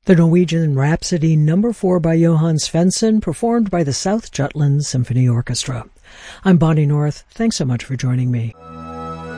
The Norwegian Rhapsody No. 4 by Johann Svensson, performed by the South Jutland Symphony Orchestra. I'm Bonnie North. Thanks so much for joining me.